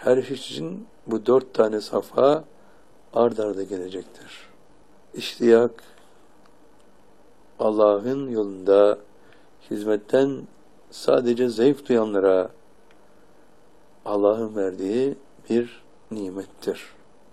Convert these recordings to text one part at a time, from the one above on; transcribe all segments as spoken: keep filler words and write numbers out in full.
Her iş için bu dört tane safa ard arda gelecektir. İştiyak, Allah'ın yolunda hizmetten sadece zevk duyanlara Allah'ın verdiği bir nimettir.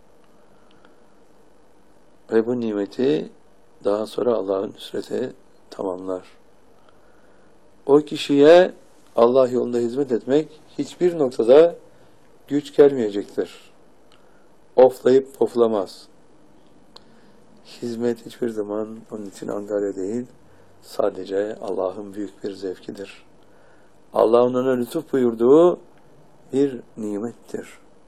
Ve bu nimeti daha sonra Allah'ın nusreti tamamlar. O kişiye Allah yolunda hizmet etmek hiçbir noktada güç gelmeyecektir. Oflayıp poflamaz. Hizmet hiçbir zaman onun için angarya değil, sadece Allah'ın büyük bir zevkidir. Allah'ın ona lütuf buyurduğu bir nimettir.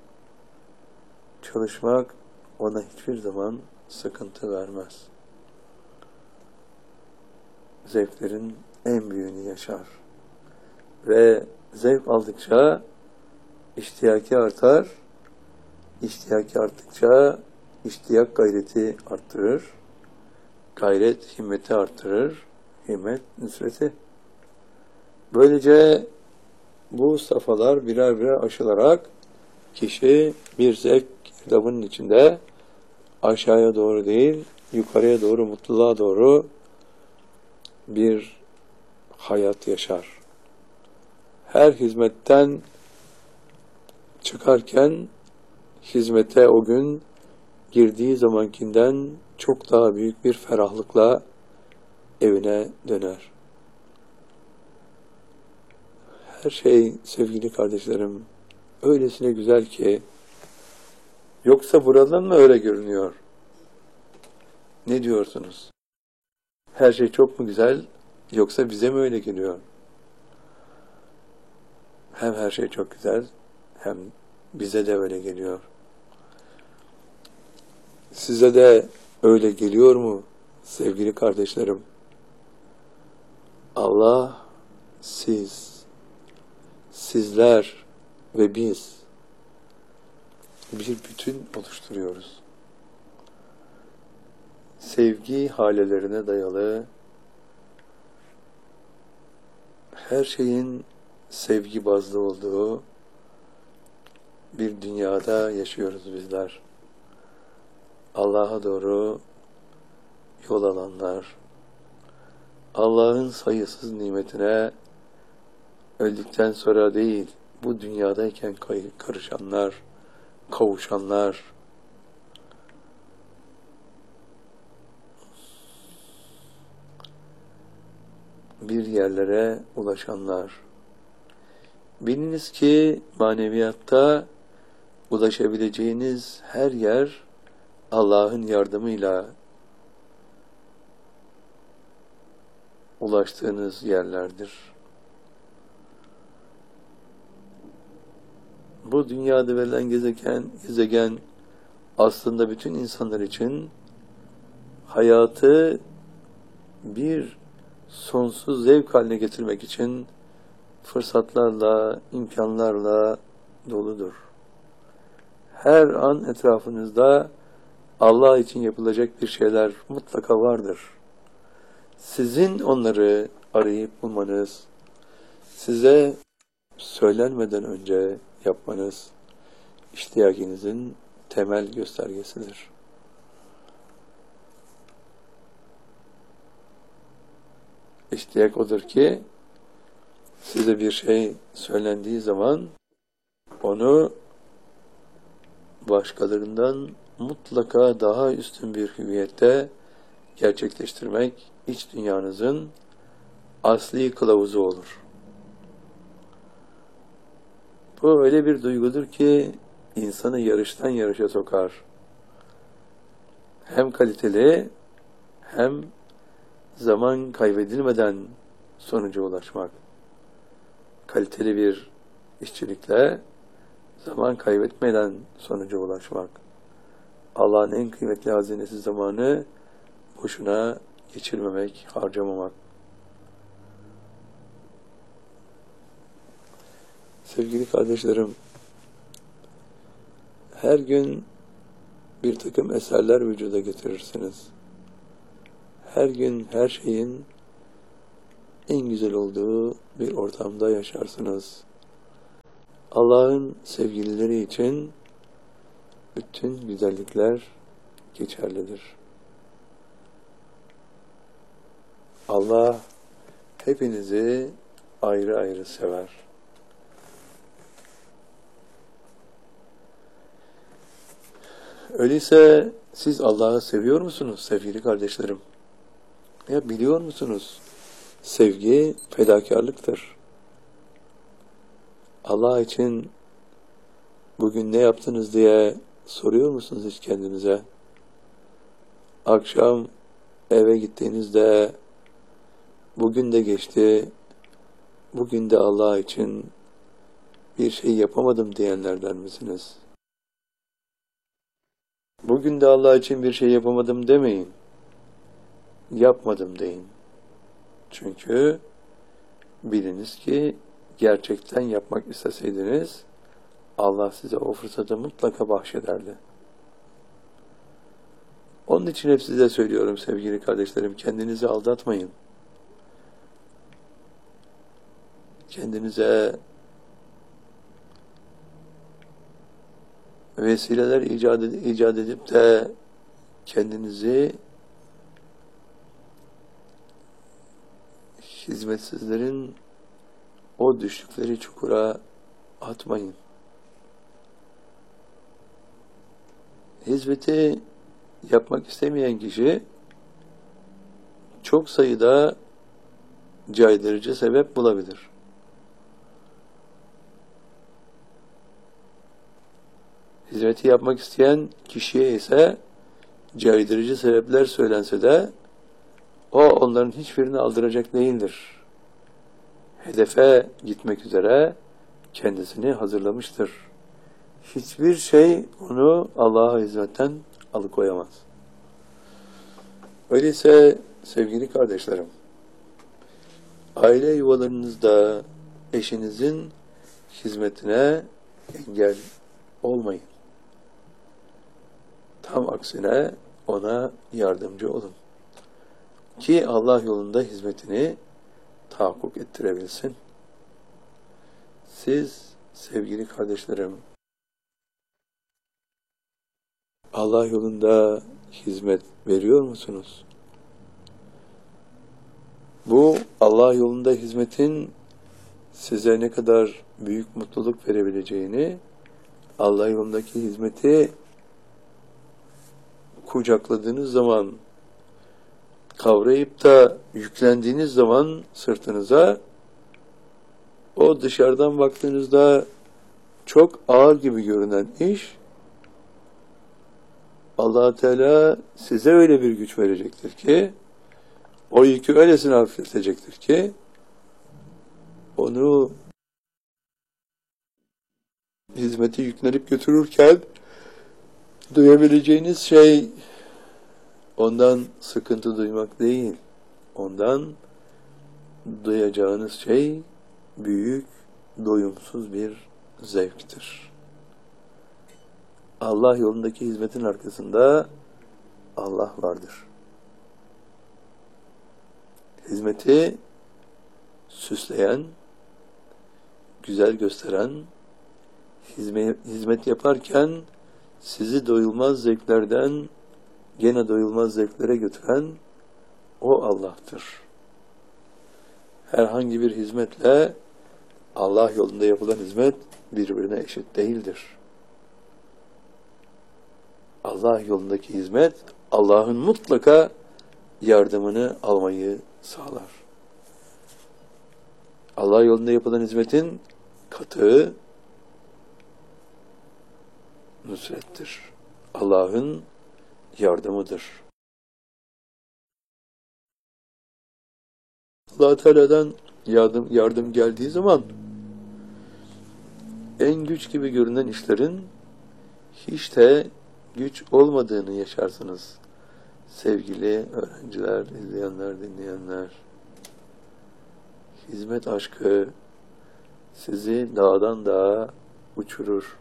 Çalışmak ona hiçbir zaman sıkıntı vermez. Zevklerin en büyüğünü yaşar. Ve zevk aldıkça iştiyaki artar, iştiyaki arttıkça iştiyak gayreti arttırır, gayret himmeti arttırır, himmet nusreti. Böylece bu safhalar birer birer aşılarak kişi bir zevk girdabının içinde aşağıya doğru değil, yukarıya doğru, mutluluğa doğru bir hayat yaşar. Her hizmetten çıkarken hizmete o gün girdiği zamankinden çok daha büyük bir ferahlıkla evine döner. Her şey sevgili kardeşlerim öylesine güzel ki, yoksa buradan mı öyle görünüyor? Ne diyorsunuz? Her şey çok mu güzel, yoksa bize mi öyle geliyor? Hem her şey çok güzel, hem bize de öyle geliyor. Size de öyle geliyor mu sevgili kardeşlerim? Allah, siz, sizler ve biz bir bütün oluşturuyoruz. Sevgi halelerine dayalı, her şeyin sevgi bazlı olduğu bir dünyada yaşıyoruz bizler. Allah'a doğru yol alanlar, Allah'ın sayısız nimetine öldükten sonra değil, bu dünyadayken karışanlar, kavuşanlar, bir yerlere ulaşanlar. Biliniz ki maneviyatta ulaşabileceğiniz her yer Allah'ın yardımıyla ulaştığınız yerlerdir. Bu dünyada verilen gezegen, gezegen aslında bütün insanlar için hayatı bir sonsuz zevk haline getirmek için fırsatlarla, imkanlarla doludur. Her an etrafınızda Allah için yapılacak bir şeyler mutlaka vardır. Sizin onları arayıp bulmanız, size söylenmeden önce yapmanız, iştiyakinizin temel göstergesidir. İştiyak odur ki, size bir şey söylendiği zaman onu başkalarından mutlaka daha üstün bir hüviyette gerçekleştirmek iç dünyanızın asli kılavuzu olur. Bu öyle bir duygudur ki insanı yarıştan yarışa sokar. Hem kaliteli hem zaman kaybedilmeden sonuca ulaşmak. Kaliteli bir işçilikle zaman kaybetmeden sonuca ulaşmak. Allah'ın en kıymetli hazinesi zamanı boşuna geçirmemek, harcamamak. Sevgili kardeşlerim, her gün bir takım eserler vücuda getirirsiniz. Her gün her şeyin en güzel olduğu bir ortamda yaşarsınız. Allah'ın sevgilileri için bütün güzellikler geçerlidir. Allah hepinizi ayrı ayrı sever. Öyleyse siz Allah'ı seviyor musunuz sevgili kardeşlerim? Ya biliyor musunuz? Sevgi fedakarlıktır. Allah için bugün ne yaptınız diye soruyor musunuz hiç kendinize? Akşam eve gittiğinizde bugün de geçti, bugün de Allah için bir şey yapamadım diyenlerden misiniz? Bugün de Allah için bir şey yapamadım demeyin. Yapmadım deyin. Çünkü biliniz ki gerçekten yapmak isteseydiniz Allah size o fırsatı mutlaka bahşederdi. Onun için hep size söylüyorum sevgili kardeşlerim, kendinizi aldatmayın. Kendinize vesileler icat edip, icat edip de kendinizi hizmetsizlerin o düştükleri çukura atmayın. Hizmeti yapmak istemeyen kişi çok sayıda caydırıcı sebep bulabilir. Hizmeti yapmak isteyen kişiye ise caydırıcı sebepler söylense de o onların hiçbirini aldıracak değildir. Hedefe gitmek üzere kendisini hazırlamıştır. Hiçbir şey onu Allah'a hizmetten alıkoyamaz. Öyleyse sevgili kardeşlerim, aile yuvalarınızda eşinizin hizmetine engel olmayın. Tam aksine ona yardımcı olun. Ki Allah yolunda hizmetini tahakkuk ettirebilsin. Siz sevgili kardeşlerim, Allah yolunda hizmet veriyor musunuz? Bu Allah yolunda hizmetin size ne kadar büyük mutluluk verebileceğini, Allah yolundaki hizmeti kucakladığınız zaman, kavrayıp da yüklendiğiniz zaman sırtınıza, o dışarıdan baktığınızda çok ağır gibi görünen iş, Allah Teala size öyle bir güç verecektir ki, o yükü öylesine hafifletecektir ki, onu hizmeti yüklenip götürürken duyabileceğiniz şey ondan sıkıntı duymak değil. Ondan duyacağınız şey büyük, doyumsuz bir zevktir. Allah yolundaki hizmetin arkasında Allah vardır. Hizmeti süsleyen, güzel gösteren, hizmet, hizmet yaparken sizi doyulmaz zevklerden gene doyulmaz zevklere götüren o Allah'tır. Herhangi bir hizmetle Allah yolunda yapılan hizmet birbirine eşit değildir. Allah yolundaki hizmet Allah'ın mutlaka yardımını almayı sağlar. Allah yolunda yapılan hizmetin katığı nusrettir. Allah'ın yardımıdır. Allah Teala'dan yardım, yardım geldiği zaman en güç gibi görünen işlerin hiç de güç olmadığını yaşarsınız. Sevgili öğrenciler, izleyenler, dinleyenler. Hizmet aşkı sizi dağdan dağa uçurur.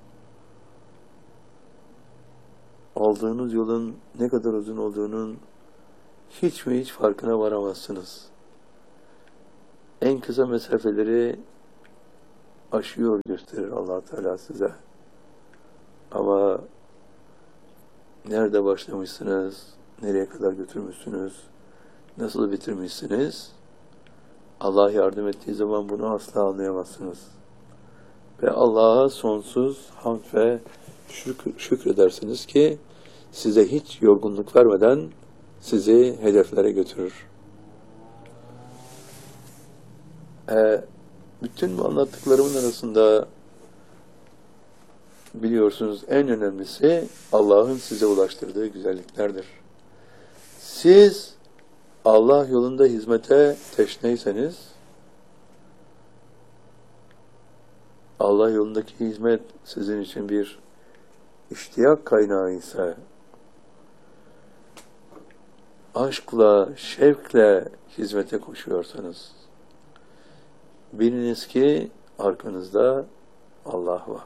Aldığınız yolun ne kadar uzun olduğunun hiç mi hiç farkına varamazsınız. En kısa mesafeleri aşıyor gösterir Allah Teala size. Ama nerede başlamışsınız, nereye kadar götürmüşsünüz, nasıl bitirmişsiniz, Allah yardım ettiği zaman bunu asla anlayamazsınız. Ve Allah'a sonsuz hamd ve şükür, şükredersiniz ki size hiç yorgunluk vermeden sizi hedeflere götürür. E, bütün bu anlattıklarımın arasında biliyorsunuz en önemlisi Allah'ın size ulaştırdığı güzelliklerdir. Siz Allah yolunda hizmete teşneyseniz, Allah yolundaki hizmet sizin için bir iştiyak kaynağı ise, aşkla, şevkle hizmete koşuyorsanız, biliniz ki arkanızda Allah var.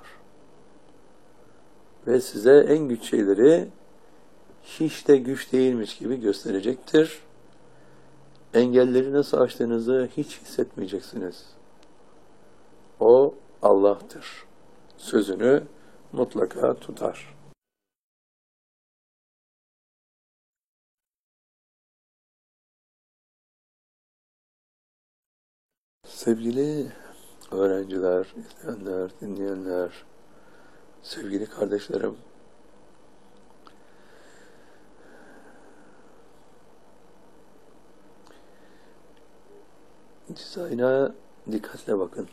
Ve size en güç şeyleri hiç de güç değilmiş gibi gösterecektir. Engelleri nasıl aştığınızı hiç hissetmeyeceksiniz. O Allah'tır. Sözünü mutlaka tutar. Sevgili öğrenciler, izleyenler, dinleyenler, sevgili kardeşlerim, dizayna dikkatle bakın.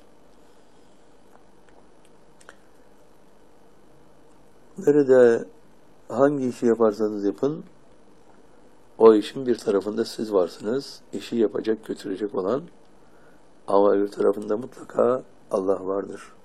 Nerede hangi işi yaparsanız yapın, o işin bir tarafında siz varsınız, işi yapacak, götürecek olan, ama öbür tarafında mutlaka Allah vardır.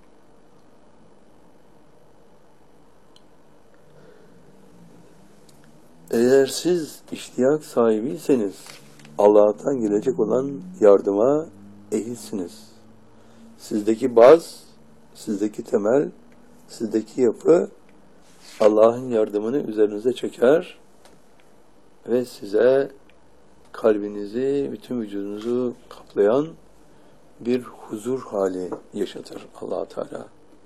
Eğer siz iştiyak sahibiyseniz, Allah'tan gelecek olan yardıma ehilsiniz. Sizdeki baz, sizdeki temel, sizdeki yapı Allah'ın yardımını üzerinize çeker ve size kalbinizi, bütün vücudunuzu kaplayan bir huzur hali yaşatır Allah Teala.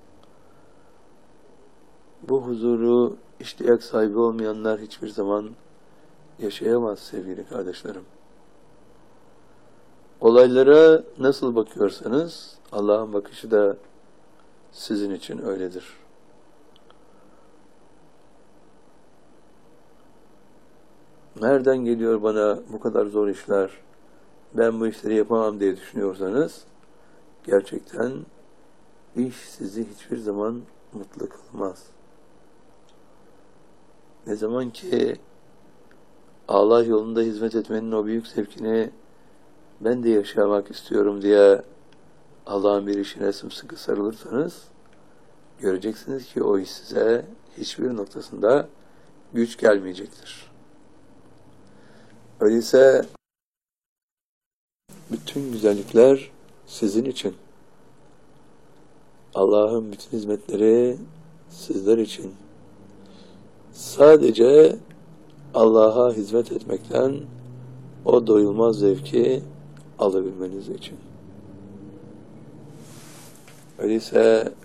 Bu huzuru iştiyak sahibi olmayanlar hiçbir zaman yaşayamaz sevgili kardeşlerim. Olaylara nasıl bakıyorsanız Allah'ın bakışı da sizin için öyledir. Nereden geliyor bana bu kadar zor işler, ben bu işleri yapamam diye düşünüyorsanız, gerçekten iş sizi hiçbir zaman mutlu kılmaz. Ne zaman ki Allah yolunda hizmet etmenin o büyük zevkini ben de yaşamak istiyorum diye Allah'ın bir işine sımsıkı sarılırsanız, göreceksiniz ki o iş size hiçbir noktasında güç gelmeyecektir. Öyleyse bütün güzellikler sizin için. Allah'ın bütün hizmetleri sizler için. Sadece Allah'a hizmet etmekten o doyulmaz zevki alabilmeniz için. Öyleyse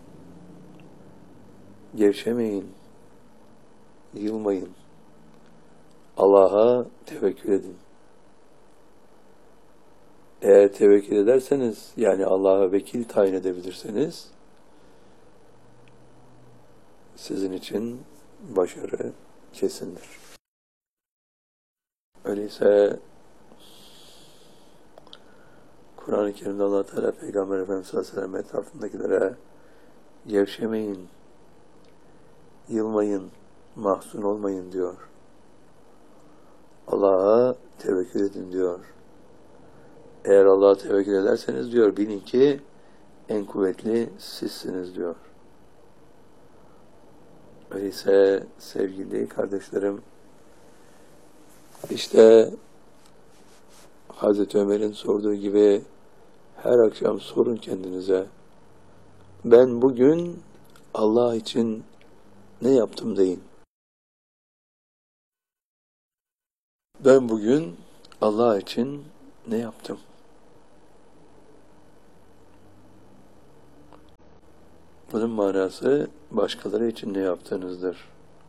gevşemeyin, yılmayın. Allah'a tevekkül edin. Eğer tevekkül ederseniz, yani Allah'a vekil tayin edebilirseniz, sizin için başarı kesindir. Öyleyse Kur'an-ı Kerim'de Allah Teala Peygamber Efendimiz sallallahu aleyhi ve sellem etrafındakilere gevşemeyin, yılmayın, mahzun olmayın diyor. Allah'a tevekkül edin diyor. Eğer Allah'a tevekkül ederseniz diyor, bilin ki en kuvvetli sizsiniz diyor. Öyleyse sevgili kardeşlerim, işte Hazreti Ömer'in sorduğu gibi her akşam sorun kendinize, ben bugün Allah için ne yaptım deyin. Ben bugün Allah için ne yaptım? Bunun manası başkaları için ne yaptığınızdır.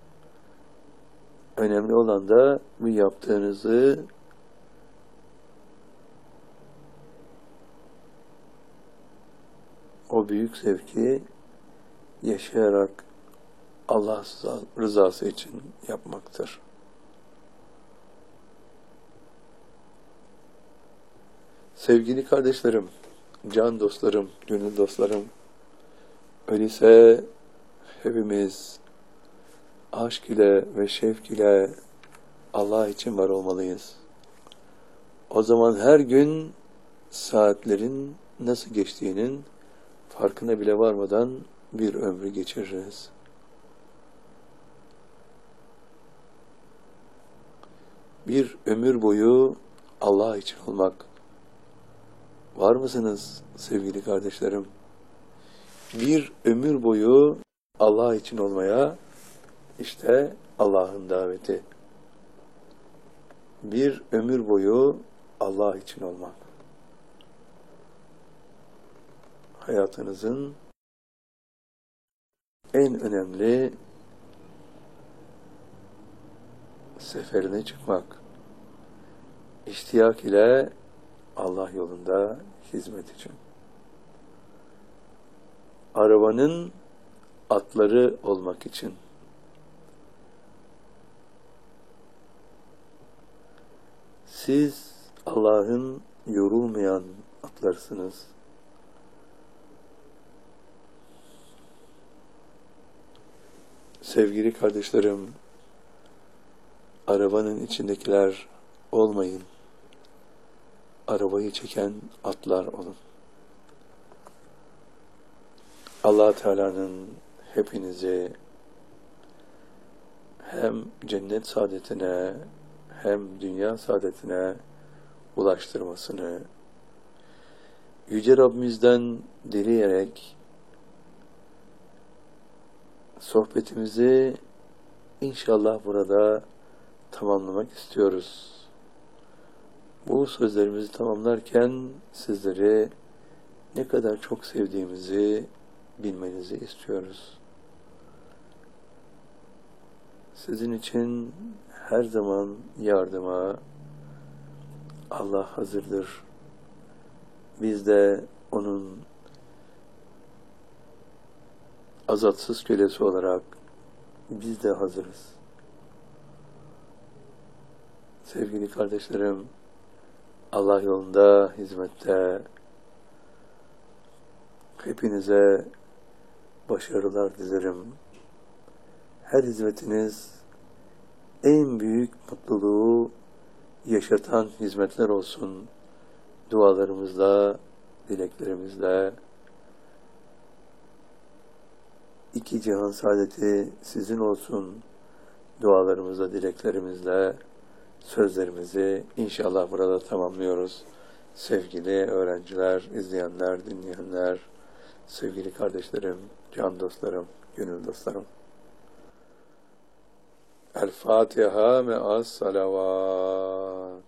Önemli olan da bu yaptığınızı o büyük zevki yaşayarak Allah rızası için yapmaktır. Sevgili kardeşlerim, can dostlarım, gönül dostlarım, öyleyse hepimiz aşk ile ve şevk ile Allah için var olmalıyız. O zaman her gün saatlerin nasıl geçtiğinin farkına bile varmadan bir ömrü geçiririz. Bir ömür boyu Allah için olmak. Var mısınız sevgili kardeşlerim? Bir ömür boyu Allah için olmaya işte Allah'ın daveti. Bir ömür boyu Allah için olmak. Hayatınızın en önemli seferine çıkmak. İştiyak ile Allah yolunda hizmet için. Arabanın atları olmak için. Siz Allah'ın yorulmayan atlarsınız. Sevgili kardeşlerim, arabanın içindekiler olmayın. Arabayı çeken atlar olun. Allah Teala'nın hepinizi hem cennet saadetine hem dünya saadetine ulaştırmasını Yüce Rabbimizden dileyerek sohbetimizi inşallah burada tamamlamak istiyoruz. Bu sözlerimizi tamamlarken sizleri ne kadar çok sevdiğimizi bilmenizi istiyoruz. Sizin için her zaman yardıma Allah hazırdır. Biz de onun azatsız kölesi olarak biz de hazırız. Sevgili kardeşlerim, Allah yolunda hizmette hepinize başarılar dilerim. Her hizmetiniz en büyük mutluluğu yaşatan hizmetler olsun. Dualarımızla, dileklerimizle iki cihan saadeti sizin olsun. Dualarımızla, dileklerimizle sözlerimizi inşallah burada tamamlıyoruz. Sevgili öğrenciler, izleyenler, dinleyenler, sevgili kardeşlerim, can dostlarım, gönül dostlarım. El Fatiha me'as salavat.